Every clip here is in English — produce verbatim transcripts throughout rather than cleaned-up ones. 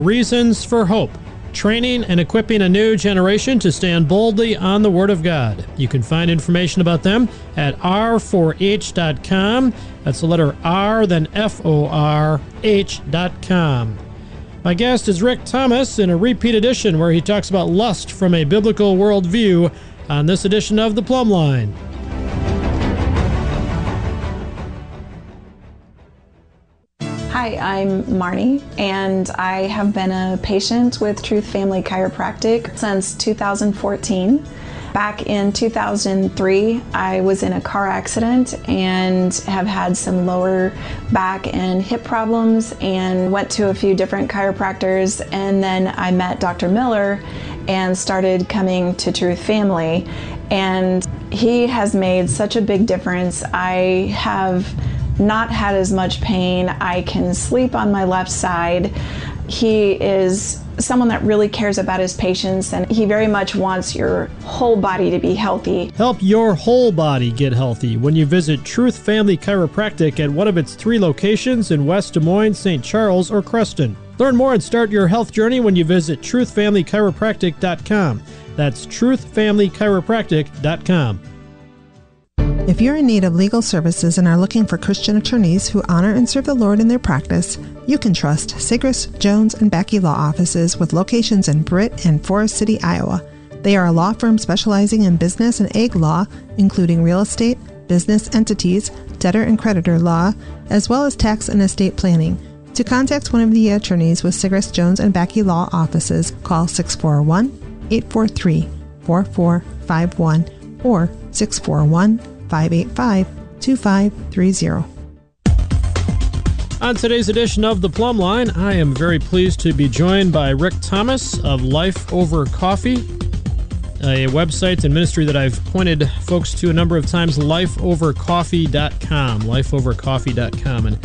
Reasons for Hope, training and equipping a new generation to stand boldly on the Word of God. You can find information about them at R four H dot com. That's the letter R, then F O R H dot com. My guest is Rick Thomas in a repeat edition where he talks about lust from a biblical worldview on this edition of The Plumb Line. Hi, I'm Marnie, and I have been a patient with Truth Family Chiropractic since two thousand fourteen. Back in two thousand three, I was in a car accident and have had some lower back and hip problems and went to a few different chiropractors, and then I met Doctor Miller and started coming to Truth Family, and he has made such a big difference. I have not had as much pain. I can sleep on my left side. He is someone that really cares about his patients, and he very much wants your whole body to be healthy. Help your whole body get healthy when you visit Truth Family Chiropractic at one of its three locations in West Des Moines, Saint Charles, or Creston. Learn more and start your health journey when you visit truth family chiropractic dot com. That's truth family chiropractic dot com. If you're in need of legal services and are looking for Christian attorneys who honor and serve the Lord in their practice, you can trust Sigris, Jones, and Becky Law Offices with locations in Britt and Forest City, Iowa. They are a law firm specializing in business and ag law, including real estate, business entities, debtor and creditor law, as well as tax and estate planning. To contact one of the attorneys with Sigris, Jones, and Becky Law Offices, call six four one, eight four three, four four five one or six four one, five eight five, two five three zero. On today's edition of The Plumb Line, I am very pleased to be joined by Rick Thomas of Life Over Coffee, a website and ministry that I've pointed folks to a number of times, life over coffee dot com, life over coffee dot com. And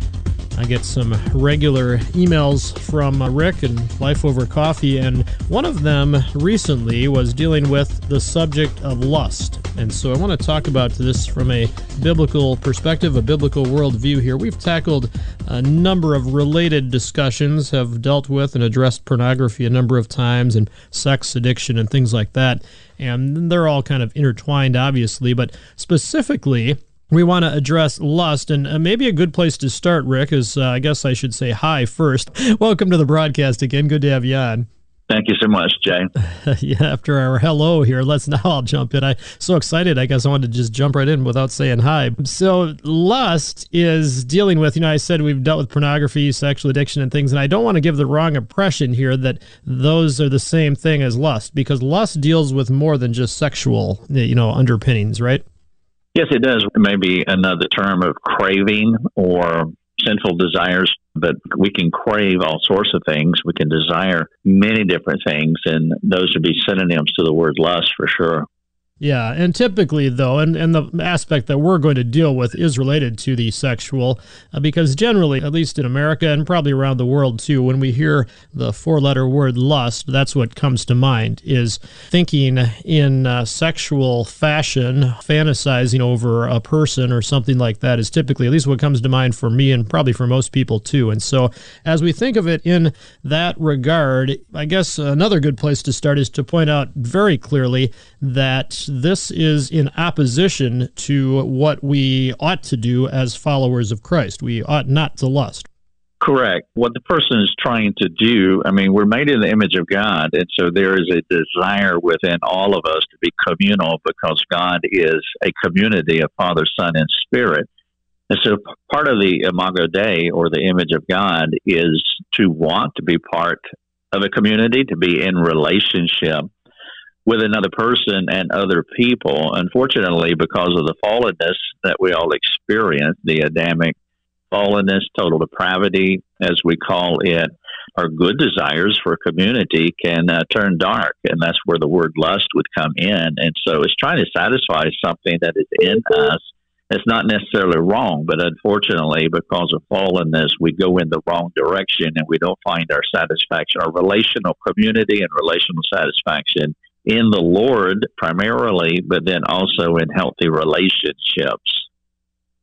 I get some regular emails from Rick and Life Over Coffee, and one of them recently was dealing with the subject of lust. And so I want to talk about this from a biblical perspective, a biblical worldview here. We've tackled a number of related discussions, have dealt with and addressed pornography a number of times, and sex addiction and things like that. And they're all kind of intertwined, obviously, but specifically, we want to address lust, and uh, maybe a good place to start, Rick, is uh, I guess I should say hi first. Welcome to the broadcast again. Good to have you on. Thank you so much, Jay. Yeah, after our hello here, let's now I'll jump in. I'm so excited. I guess I wanted to just jump right in without saying hi. So lust is dealing with, you know, I said we've dealt with pornography, sexual addiction, and things, and I don't want to give the wrong impression here that those are the same thing as lust, because lust deals with more than just sexual, you know, underpinnings, right? Yes, it does. Maybe another term of craving or sinful desires, but we can crave all sorts of things. We can desire many different things, and those would be synonyms to the word lust for sure. Yeah, and typically, though, and, and the aspect that we're going to deal with is related to the sexual, uh, because generally, at least in America and probably around the world too, when we hear the four-letter word lust, that's what comes to mind, is thinking in uh, sexual fashion, fantasizing over a person or something like that is typically, at least what comes to mind for me and probably for most people too. And so as we think of it in that regard, I guess another good place to start is to point out very clearly that this is in opposition to what we ought to do as followers of Christ. We ought not to lust. Correct. What the person is trying to do, I mean, we're made in the image of God, and so there is a desire within all of us to be communal because God is a community of Father, Son, and Spirit. And so part of the Imago Dei, or the image of God, is to want to be part of a community, to be in relationship with another person and other people. Unfortunately, because of the fallenness that we all experience, the Adamic fallenness, total depravity, as we call it, our good desires for community can uh, turn dark, and that's where the word lust would come in. And so it's trying to satisfy something that is in us. It's not necessarily wrong, but unfortunately, because of fallenness, we go in the wrong direction and we don't find our satisfaction, our relational community and relational satisfaction in the Lord primarily, but then also in healthy relationships.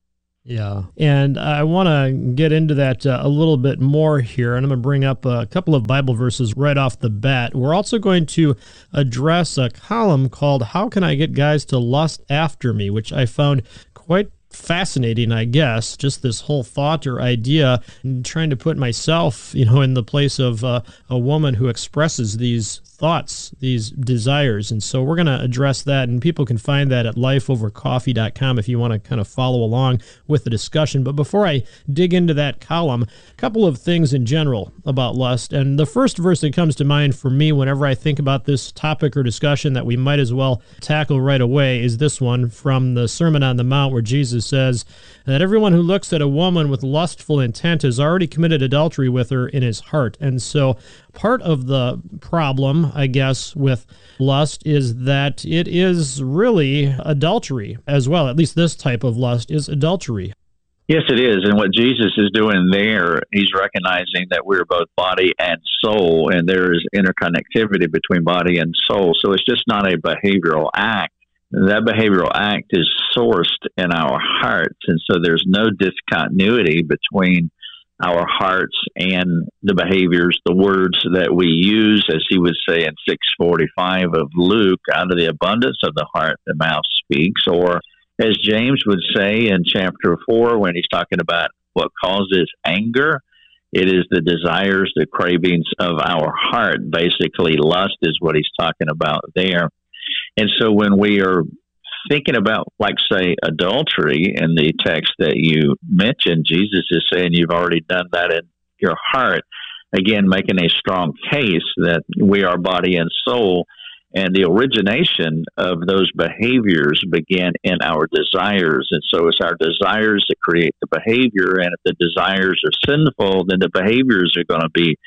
Yeah, and I want to get into that uh, a little bit more here, and I'm going to bring up a couple of Bible verses right off the bat. We're also going to address a column called How Can I Get Guys to Lust After Me, which I found quite fascinating, I guess, just this whole thought or idea, and trying to put myself, you know, in the place of uh, a woman who expresses these thoughts, these desires. And so we're going to address that, and people can find that at life over coffee dot com if you want to kind of follow along with the discussion. But before I dig into that column, a couple of things in general about lust. And the first verse that comes to mind for me whenever I think about this topic or discussion that we might as well tackle right away is this one from the Sermon on the Mount, where Jesus says that everyone who looks at a woman with lustful intent has already committed adultery with her in his heart. And so part of the problem, I guess, with lust is that it is really adultery as well. At least this type of lust is adultery. Yes, it is. And what Jesus is doing there, he's recognizing that we're both body and soul, and there is interconnectivity between body and soul. So it's just not a behavioral act. That behavioral act is sourced in our hearts, and so there's no discontinuity between our hearts and the behaviors, the words that we use, as he would say in six forty-five of Luke, out of the abundance of the heart, the mouth speaks, or as James would say in chapter four, when he's talking about what causes anger, it is the desires, the cravings of our heart. Basically, lust is what he's talking about there. And so when we are thinking about, like, say, adultery in the text that you mentioned, Jesus is saying you've already done that in your heart. Again, making a strong case that we are body and soul, and the origination of those behaviors begin in our desires. And so it's our desires that create the behavior, and if the desires are sinful, then the behaviors are going to be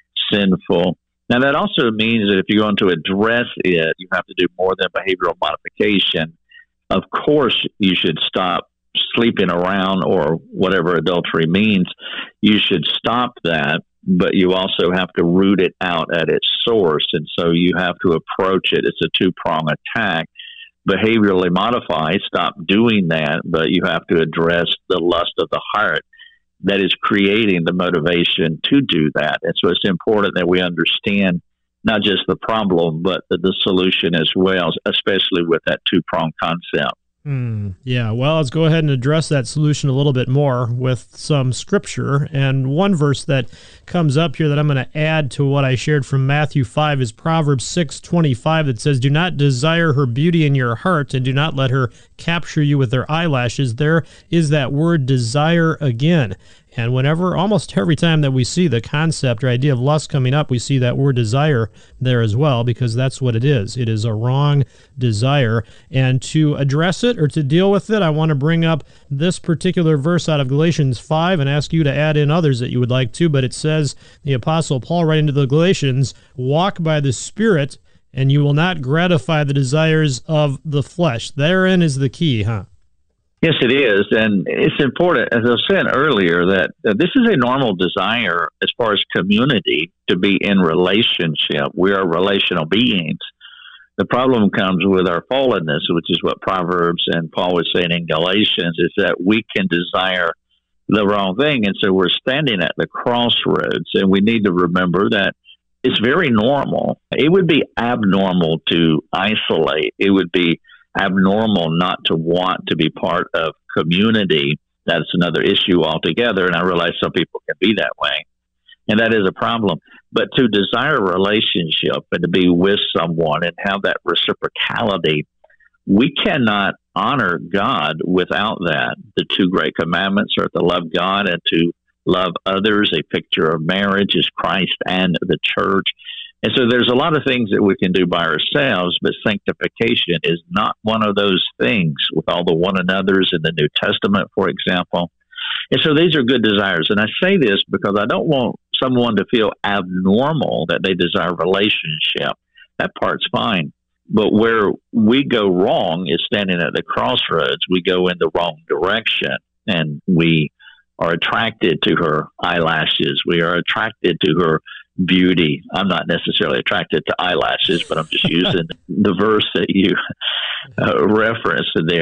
sinful. Now, that also means that if you're going to address it, you have to do more than behavioral modification. Of course, you should stop sleeping around, or whatever adultery means. You should stop that, but you also have to root it out at its source. And so you have to approach it. It's a two-prong attack. Behaviorally modify, stop doing that, but you have to address the lust of the heart that is creating the motivation to do that. And so it's important that we understand not just the problem, but the, the solution as well, especially with that two-pronged concept. Mm, yeah, well, let's go ahead and address that solution a little bit more with some scripture. And one verse that comes up here that I'm going to add to what I shared from Matthew five is Proverbs six twenty-five, that says, "Do not desire her beauty in your heart, and do not let her capture you with her eyelashes." There is that word desire again. And whenever, almost every time that we see the concept or idea of lust coming up, we see that word desire there as well, because that's what it is. It is a wrong desire. And to address it or to deal with it, I want to bring up this particular verse out of Galatians five and ask you to add in others that you would like to. But it says, the Apostle Paul writing to the Galatians, "Walk by the Spirit, and you will not gratify the desires of the flesh." Therein is the key, huh? Yes, it is. And it's important, as I said earlier, that uh, this is a normal desire as far as community to be in relationship. We are relational beings. The problem comes with our fallenness, which is what Proverbs and Paul was saying in Galatians, is that we can desire the wrong thing. And so we're standing at the crossroads, and we need to remember that it's very normal. It would be abnormal to isolate. It would be abnormal not to want to be part of community. That's another issue altogether, and I realize some people can be that way, and that is a problem. But to desire a relationship and to be with someone and have that reciprocality, we cannot honor God without that. The two great commandments are to love God and to love others. A picture of marriage is Christ and the church. And so there's a lot of things that we can do by ourselves, but sanctification is not one of those things, with all the one another's in the New Testament, for example. And so these are good desires. And I say this because I don't want someone to feel abnormal that they desire relationship. That part's fine. But where we go wrong is standing at the crossroads. We go in the wrong direction, and we are attracted to her eyelashes. We are attracted to her beauty. I'm not necessarily attracted to eyelashes, but I'm just using the verse that you uh, referenced there.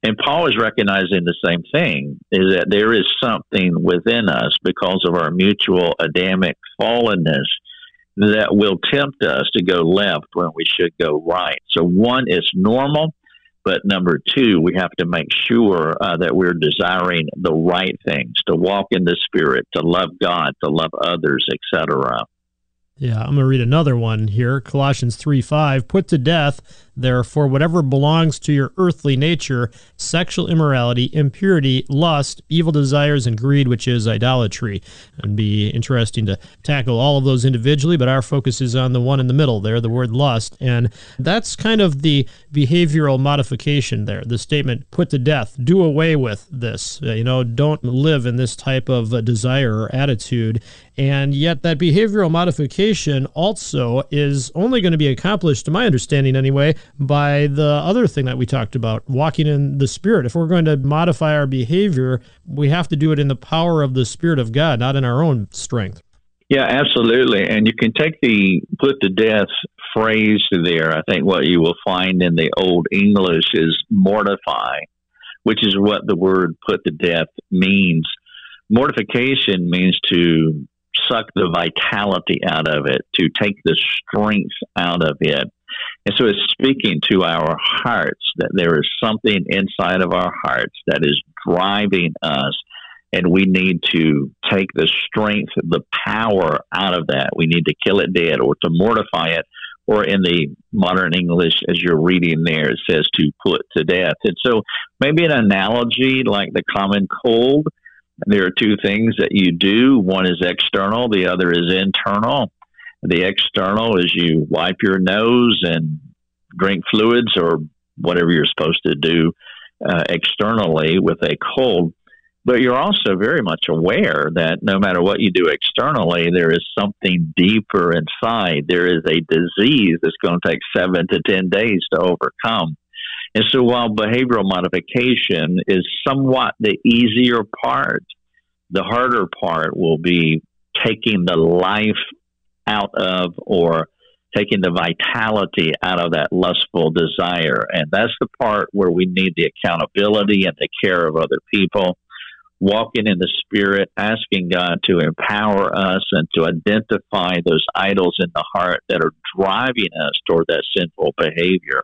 And Paul is recognizing the same thing, is that there is something within us because of our mutual Adamic fallenness that will tempt us to go left when we should go right. So one is normal, but number two, we have to make sure uh, that we're desiring the right things, to walk in the Spirit, to love God, to love others, et cetera. Yeah, I'm going to read another one here, Colossians three five. Put to death, therefore, whatever belongs to your earthly nature, sexual immorality, impurity, lust, evil desires, and greed, which is idolatry. It'd be interesting to tackle all of those individually, but our focus is on the one in the middle there, the word lust. And that's kind of the behavioral modification there, the statement, put to death, do away with this. Uh, you know, don't live in this type of uh, desire or attitude. And yet that behavioral modification also is only going to be accomplished, to my understanding anyway, by the other thing that we talked about, walking in the Spirit. If we're going to modify our behavior, we have to do it in the power of the Spirit of God, not in our own strength. Yeah, absolutely. And you can take the put to death phrase there. I think what you will find in the Old English is mortify, which is what the word put to death means. Mortification means to suck the vitality out of it, to take the strength out of it. And so it's speaking to our hearts that there is something inside of our hearts that is driving us, and we need to take the strength, the power out of that. We need to kill it dead or to mortify it, or in the modern English, as you're reading there, it says to put to death. And so maybe an analogy like the common cold. There are two things that you do. One is external, the other is internal. The external is you wipe your nose and drink fluids or whatever you're supposed to do uh, externally with a cold. But you're also very much aware that no matter what you do externally, there is something deeper inside. There is a disease that's going to take seven to ten days to overcome. And so while behavioral modification is somewhat the easier part, the harder part will be taking the life out of or taking the vitality out of that lustful desire. And that's the part where we need the accountability and the care of other people, walking in the Spirit, asking God to empower us and to identify those idols in the heart that are driving us toward that sinful behavior.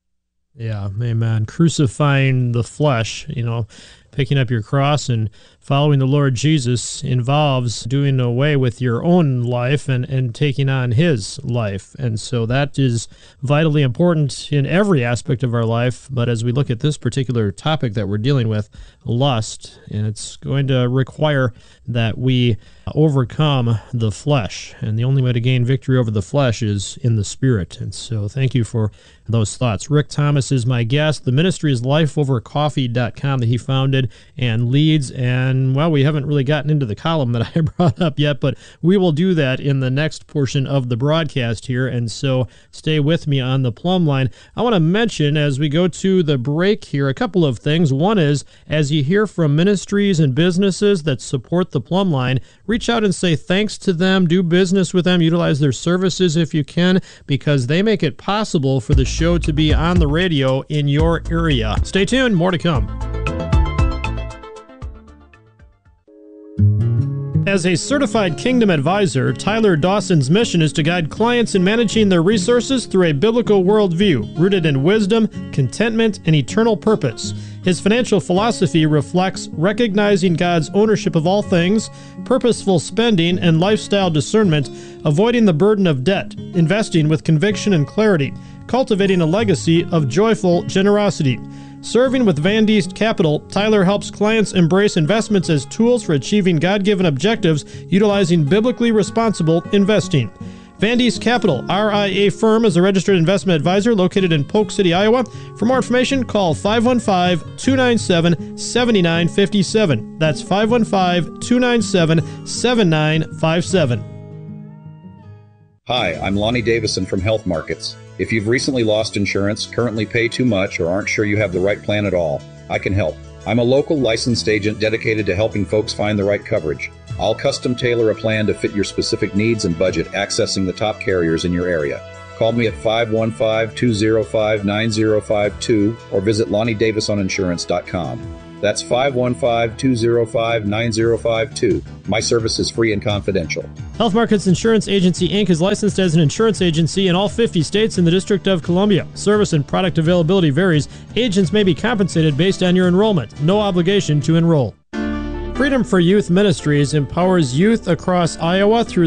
Yeah, amen. Crucifying the flesh, you know, picking up your cross and following the Lord Jesus involves doing away with your own life and, and taking on His life. And so that is vitally important in every aspect of our life. But as we look at this particular topic that we're dealing with, lust, and it's going to require that we overcome the flesh. And the only way to gain victory over the flesh is in the Spirit. And so thank you for those thoughts. Rick Thomas is my guest. The ministry is life over coffee dot com that he founded and leads. And, well, we haven't really gotten into the column that I brought up yet, but we will do that in the next portion of the broadcast here. And so stay with me on the plumb line. I want to mention as we go to the break here a couple of things. One is, as you hear from ministries and businesses that support the plumb line, reach out and say thanks to them, do business with them, utilize their services if you can, because they make it possible for the show to be on the radio in your area. Stay tuned, more to come. As a certified Kingdom advisor, Tyler Dawson's mission is to guide clients in managing their resources through a biblical worldview rooted in wisdom, contentment, and eternal purpose. His financial philosophy reflects recognizing God's ownership of all things, purposeful spending, and lifestyle discernment, avoiding the burden of debt, investing with conviction and clarity, cultivating a legacy of joyful generosity. Serving with Van Diest Capital, Tyler helps clients embrace investments as tools for achieving God-given objectives utilizing biblically responsible investing. Van Diest Capital, R I A firm, is a registered investment advisor located in Polk City, Iowa. For more information, call five one five, two nine seven, seven nine five seven. That's five one five, two nine seven, seven nine five seven. Hi, I'm Lonnie Davison from Health Markets. If you've recently lost insurance, currently pay too much, or aren't sure you have the right plan at all, I can help. I'm a local licensed agent dedicated to helping folks find the right coverage. I'll custom tailor a plan to fit your specific needs and budget, accessing the top carriers in your area. Call me at five one five, two oh five, nine oh five two or visit Lonnie Davis on insurance dot com. That's five one five, two oh five, nine oh five two. My service is free and confidential. Health Markets Insurance Agency, Incorporated is licensed as an insurance agency in all fifty states and the District of Columbia. Service and product availability varies. Agents may be compensated based on your enrollment. No obligation to enroll. Freedom for Youth Ministries empowers youth across Iowa through